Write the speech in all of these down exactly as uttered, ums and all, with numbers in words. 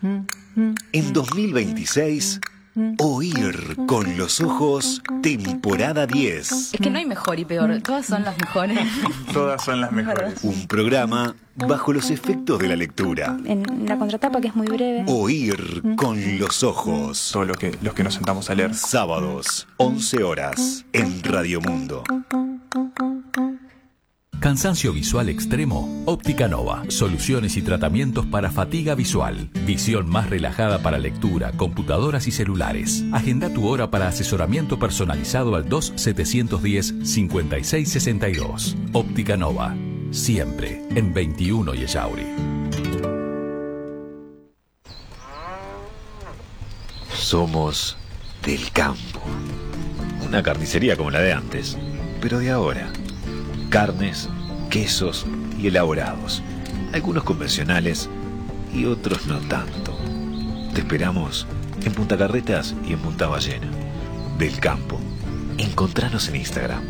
En dos mil veintiséis, Oír con los ojos, temporada diez. Es que no hay mejor y peor, todas son las mejores. Todas son las mejores. Un programa bajo los efectos de la lectura. En la contratapa, que es muy breve. Oír con los ojos. Todo lo que, los que nos sentamos a leer. Sábados, once horas, en Radio Mundo. Cansancio visual extremo, Óptica Nova. Soluciones y tratamientos para fatiga visual. Visión más relajada para lectura, computadoras y celulares. Agenda tu hora para asesoramiento personalizado al dos setecientos diez, cincuenta y seis sesenta y dos. Óptica Nova. Siempre en veintiuno y Ellauri. Somos del campo. Una carnicería como la de antes, pero de ahora. Carnes, quesos y elaborados, algunos convencionales y otros no tanto. Te esperamos en Punta Carretas y en Punta Ballena. Del campo. Encontranos en Instagram.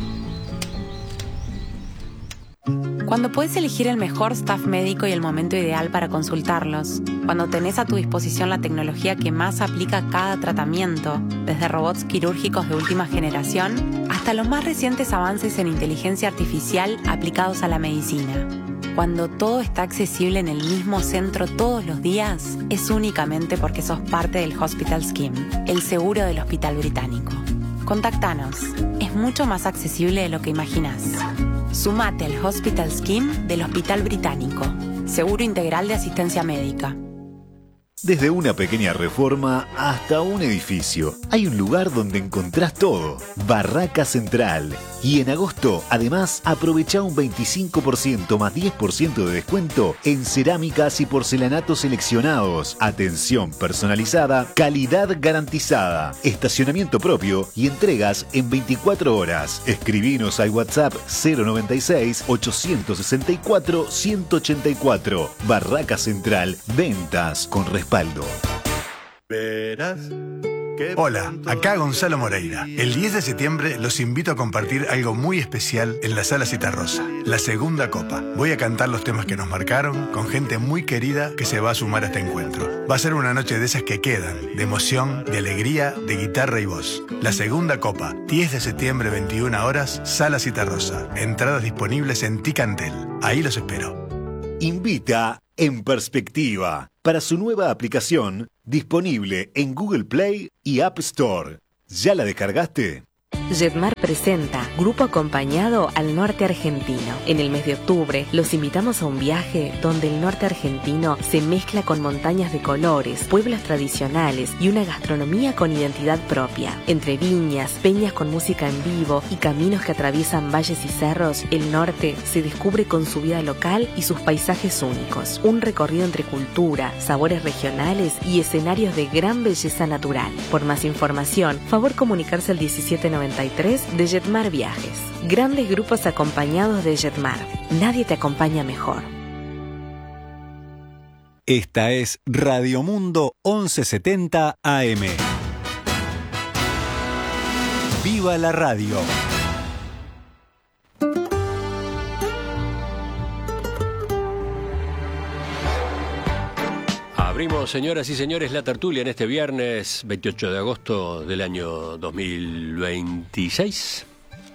Cuando puedes elegir el mejor staff médico y el momento ideal para consultarlos. Cuando tenés a tu disposición la tecnología que más aplica a cada tratamiento, desde robots quirúrgicos de última generación hasta los más recientes avances en inteligencia artificial aplicados a la medicina. Cuando todo está accesible en el mismo centro todos los días, es únicamente porque sos parte del Hospital Scheme, el seguro del Hospital Británico. Contactanos. Es mucho más accesible de lo que imaginás. Sumate al Hospital Scheme del Hospital Británico. Seguro integral de asistencia médica. Desde una pequeña reforma hasta un edificio, hay un lugar donde encontrás todo. Barraca Central. Y en agosto, además, aprovecha un veinticinco por ciento más diez por ciento de descuento en cerámicas y porcelanatos seleccionados. Atención personalizada, calidad garantizada, estacionamiento propio y entregas en veinticuatro horas. Escribinos al WhatsApp cero noventa y seis, ochocientos sesenta y cuatro, ciento ochenta y cuatro. Barraca Central, ventas con respaldo. Verás. Hola, acá Gonzalo Moreira. El diez de septiembre los invito a compartir algo muy especial en la Sala Citarrosa, la segunda copa. Voy a cantar los temas que nos marcaron con gente muy querida que se va a sumar a este encuentro. Va a ser una noche de esas que quedan, de emoción, de alegría, de guitarra y voz. La segunda copa, diez de septiembre, veintiuna horas, Sala Citarrosa. Entradas disponibles en Ticantel. Ahí los espero. Invita En Perspectiva, para su nueva aplicación, disponible en Google Play y App Store. ¿Ya la descargaste? Jetmar presenta Grupo Acompañado al Norte Argentino. En el mes de octubre los invitamos a un viaje donde el norte argentino se mezcla con montañas de colores, pueblos tradicionales y una gastronomía con identidad propia. Entre viñas, peñas con música en vivo y caminos que atraviesan valles y cerros, el norte se descubre con su vida local y sus paisajes únicos. Un recorrido entre cultura, sabores regionales y escenarios de gran belleza natural. Por más información, favor comunicarse al diecisiete noventa y tres de Jetmar Viajes. Grandes grupos acompañados de Jetmar. Nadie te acompaña mejor. Esta es Radio Mundo once setenta A M. ¡Viva la radio! Abrimos, señoras y señores, la tertulia en este viernes veintiocho de agosto del año dos mil veintiséis.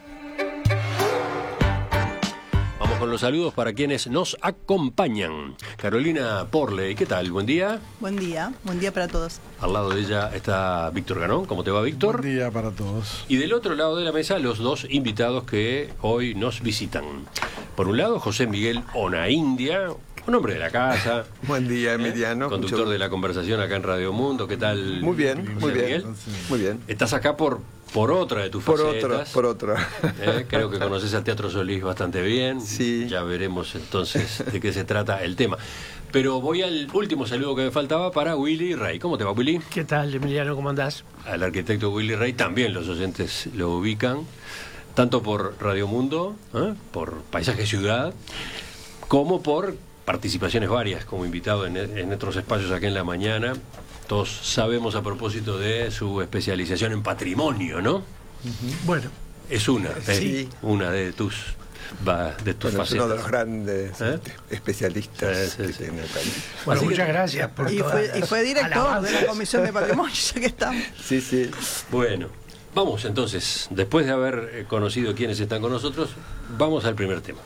Vamos con los saludos para quienes nos acompañan. Carolina Porley, ¿qué tal? Buen día. Buen día, buen día para todos. Al lado de ella está Víctor Ganón. ¿Cómo te va, Víctor? Buen día para todos. Y del otro lado de la mesa, los dos invitados que hoy nos visitan. Por un lado, José Miguel Onaindia, un hombre de la casa. Buen día, Emiliano. ¿Eh? Conductor Mucho... de la conversación acá en Radio Mundo. ¿Qué tal? Muy bien, José muy bien. Miguel? Muy bien. Estás acá por, por otra de tus por facetas. Otra, por otra. ¿Eh? Creo que conoces al Teatro Solís bastante bien. Sí. Ya veremos entonces de qué se trata el tema. Pero voy al último saludo que me faltaba para Willy Rey. ¿Cómo te va, Willy? ¿Qué tal, Emiliano? ¿Cómo andás? Al arquitecto Willy Rey también los oyentes lo ubican, tanto por Radio Mundo, ¿eh? por Paisaje Ciudad, como por participaciones varias como invitado en, en otros espacios acá en la mañana. Todos sabemos a propósito de su especialización en patrimonio, ¿no? Uh-huh. Bueno. Es una, sí. eh, una de tus va, de tus bueno, es facetas. uno de los grandes ¿Eh? especialistas eh, sí, que sí. tiene el país. Bueno, muchas que, gracias por y todas fue, y fue director alabanzas. de la Comisión de Patrimonio, ya que estamos. Sí, sí. Bueno, vamos entonces, después de haber conocido quiénes están con nosotros, vamos al primer tema.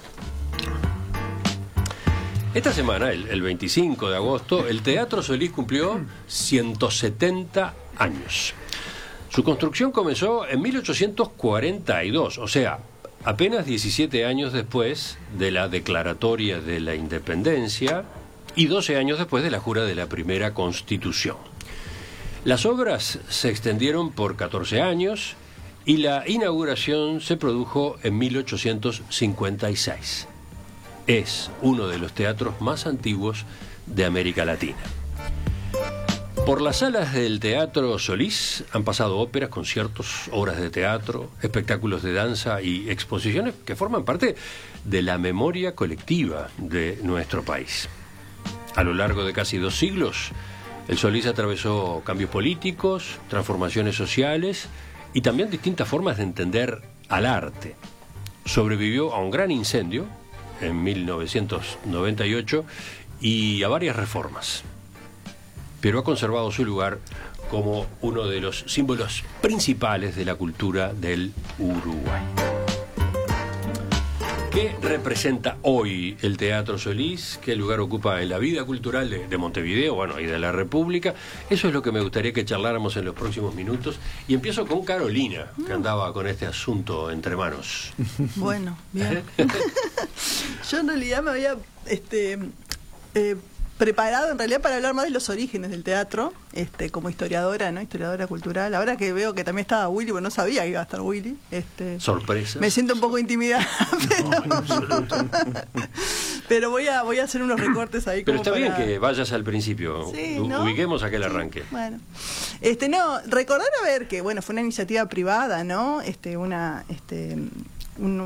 Esta semana, el, el veinticinco de agosto, el Teatro Solís cumplió ciento setenta años. Su construcción comenzó en mil ochocientos cuarenta y dos, o sea, apenas diecisiete años después de la declaratoria de la independencia y doce años después de la jura de la primera Constitución. Las obras se extendieron por catorce años y la inauguración se produjo en mil ochocientos cincuenta y seis. Es uno de los teatros más antiguos de América Latina. Por las salas del Teatro Solís han pasado óperas, conciertos, obras de teatro, espectáculos de danza y exposiciones que forman parte de la memoria colectiva de nuestro país. A lo largo de casi dos siglos, el Solís atravesó cambios políticos, transformaciones sociales y también distintas formas de entender al arte. Sobrevivió a un gran incendio en mil novecientos noventa y ocho y a varias reformas, pero ha conservado su lugar como uno de los símbolos principales de la cultura del Uruguay. ¿Qué representa hoy el Teatro Solís? ¿Qué lugar ocupa en la vida cultural de, de Montevideo, bueno, y de la República? Eso es lo que me gustaría que charláramos en los próximos minutos. Y empiezo con Carolina, que andaba con este asunto entre manos. Bueno, bien. Yo en realidad me había este, eh, preparado en realidad para hablar más de los orígenes del teatro, este, como historiadora, ¿no? Historiadora cultural. Ahora que veo que también estaba Willy, pero no sabía que iba a estar Willy. Este, Sorpresa. Me siento un poco intimidada, pero, pero voy a voy a hacer unos recortes ahí. Pero como está para... bien que vayas al principio. Sí, U- ¿no? Ubiquemos aquel arranque. Sí, bueno, este no, recordar a ver que bueno, fue una iniciativa privada, ¿no? Este, una, este, un,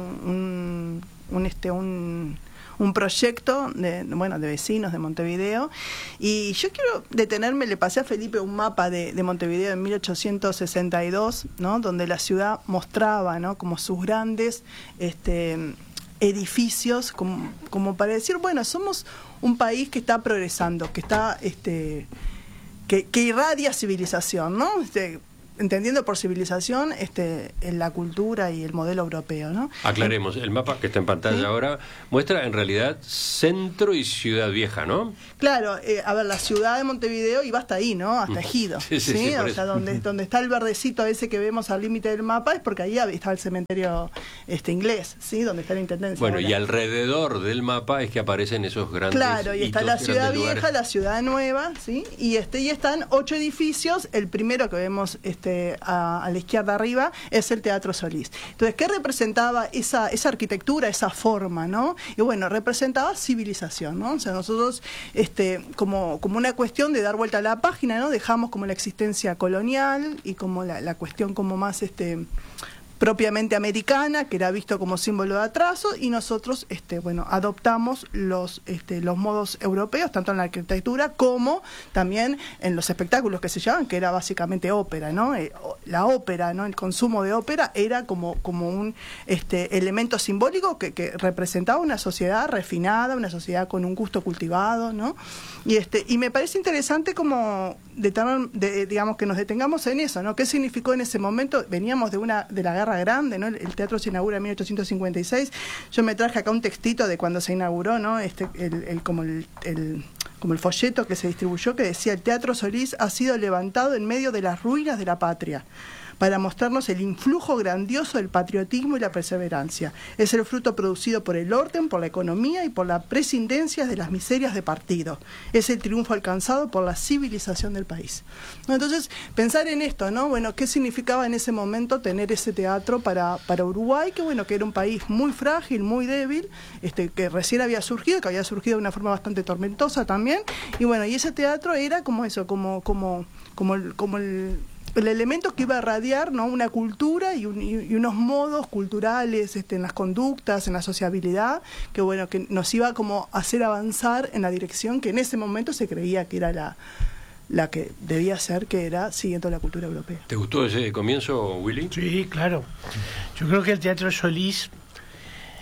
un, un este, un un proyecto de, bueno, de vecinos de Montevideo, y yo quiero detenerme, le pasé a Felipe un mapa de, de Montevideo en mil ochocientos sesenta y dos, ¿no? Donde la ciudad mostraba, ¿no? Como sus grandes este, edificios, como, como para decir, bueno, somos un país que está progresando, que está este, que, que irradia civilización, ¿no? Este, entendiendo por civilización este, en la cultura y el modelo europeo, ¿no? Aclaremos, el mapa que está en pantalla ¿Sí? ahora muestra en realidad centro y ciudad vieja, ¿no? Claro, eh, a ver, la ciudad de Montevideo iba hasta ahí, ¿no? Hasta Ejido. Sí, sí, ¿sí? sí, o sea, donde, donde está el verdecito ese que vemos al límite del mapa es porque ahí estaba el cementerio este, inglés, ¿sí? Donde está la intendencia. Bueno, ahora. Y alrededor del mapa es que aparecen esos grandes Claro, y está la ciudad vieja, lugares. La ciudad nueva, ¿sí? Y este y están ocho edificios. El primero que vemos este A, a la izquierda arriba es el Teatro Solís. Entonces, ¿qué representaba esa, esa arquitectura, esa forma, ¿no? Y bueno, representaba civilización, ¿no? O sea, nosotros, este, como, como una cuestión de dar vuelta a la página, ¿no? Dejamos como la existencia colonial y como la, la cuestión como más, este, propiamente americana, que era visto como símbolo de atraso, y nosotros este bueno adoptamos los este los modos europeos, tanto en la arquitectura como también en los espectáculos que se llaman, que era básicamente ópera, ¿no? Eh, la ópera, ¿no? El consumo de ópera era como como un este elemento simbólico que, que representaba una sociedad refinada, una sociedad con un gusto cultivado, ¿no? Y este y me parece interesante como de, de, digamos que nos detengamos en eso, ¿no? ¿Qué significó en ese momento? Veníamos de una de la guerra grande, ¿no? El teatro se inaugura en mil ochocientos cincuenta y seis. Yo me traje acá un textito de cuando se inauguró, ¿no? Este, el, el, como el, el como el folleto que se distribuyó, que decía: el Teatro Solís ha sido levantado en medio de las ruinas de la patria para mostrarnos el influjo grandioso del patriotismo y la perseverancia. Es el fruto producido por el orden, por la economía y por la prescindencia de las miserias de partido. Es el triunfo alcanzado por la civilización del país. Entonces, pensar en esto, ¿no? Bueno, ¿qué significaba en ese momento tener ese teatro para, para Uruguay? Que bueno, que era un país muy frágil, muy débil, este, que recién había surgido, que había surgido de una forma bastante tormentosa también. Y bueno, y ese teatro era como eso, como, como, como el, como el el elemento que iba a irradiar, ¿no? Una cultura y, un, y unos modos culturales este, en las conductas, en la sociabilidad, que bueno, que nos iba como a hacer avanzar en la dirección que en ese momento se creía que era la, la que debía ser, que era siguiendo la cultura europea. ¿Te gustó ese comienzo, Willy? Sí, claro. Yo creo que el Teatro Solís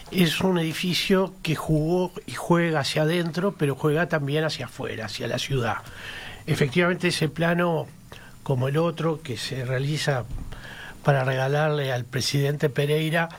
es un edificio que jugó y juega hacia adentro, pero juega también hacia afuera, hacia la ciudad. Efectivamente, ese plano, como el otro que se realiza para regalarle al presidente Pereira,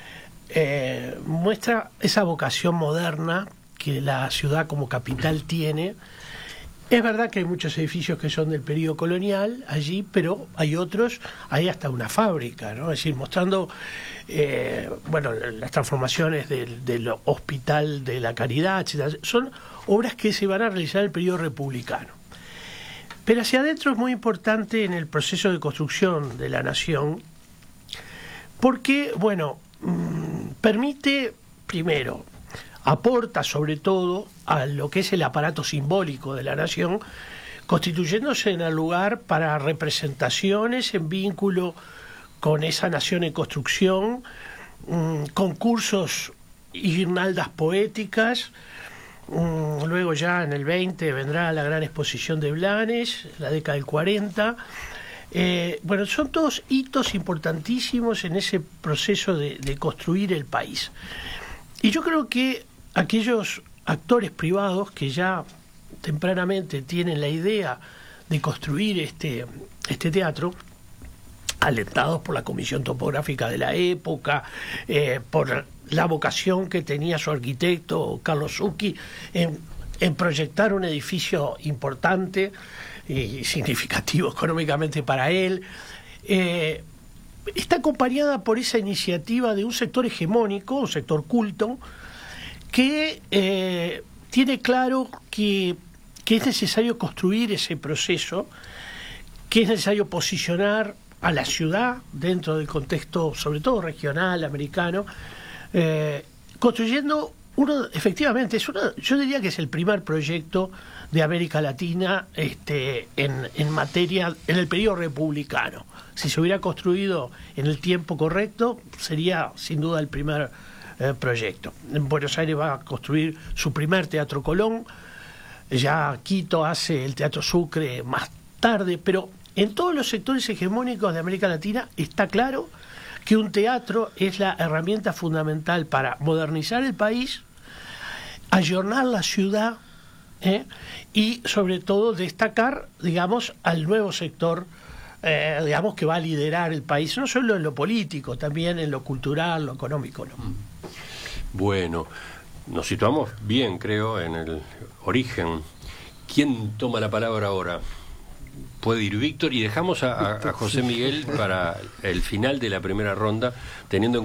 eh, muestra esa vocación moderna que la ciudad como capital tiene. Es verdad que hay muchos edificios que son del periodo colonial allí, pero hay otros, hay hasta una fábrica, ¿no? Es decir, mostrando eh, bueno, las transformaciones del, del Hospital de la Caridad, etcétera. Son obras que se van a realizar en el periodo republicano. Pero hacia adentro es muy importante en el proceso de construcción de la nación, porque, bueno, mmm, permite, primero, aporta sobre todo a lo que es el aparato simbólico de la nación, constituyéndose en el lugar para representaciones en vínculo con esa nación en construcción, mmm, concursos y guirnaldas poéticas. mmm, luego ya en el veinte vendrá la gran exposición de Blanes, la década del cuarenta. Eh, bueno, son todos hitos importantísimos en ese proceso de, de construir el país. Y yo creo que aquellos actores privados que ya tempranamente tienen la idea de construir este, este teatro, alentados por la comisión topográfica de la época, eh, por la vocación que tenía su arquitecto Carlos Zucchi en, en proyectar un edificio importante y significativo económicamente para él, eh, está acompañada por esa iniciativa de un sector hegemónico, un sector culto, que eh, tiene claro que, que es necesario construir ese proceso, que es necesario posicionar a la ciudad dentro del contexto, sobre todo regional, americano, eh, construyendo uno, efectivamente, es uno, yo diría que es el primer proyecto de América Latina este, en, en materia, en el periodo republicano. Si se hubiera construido en el tiempo correcto, sería sin duda el primer eh, proyecto. En Buenos Aires va a construir su primer Teatro Colón, ya Quito hace el Teatro Sucre más tarde, pero en todos los sectores hegemónicos de América Latina está claro que un teatro es la herramienta fundamental para modernizar el país, ayornar la ciudad, ¿eh? y sobre todo destacar, digamos, al nuevo sector, eh, digamos, que va a liderar el país, no solo en lo político, también en lo cultural, lo económico, ¿no? Bueno, nos situamos bien, creo, en el origen. ¿Quién toma la palabra ahora? Puede ir Víctor, y dejamos a, a, a José Miguel para el final de la primera ronda, teniendo en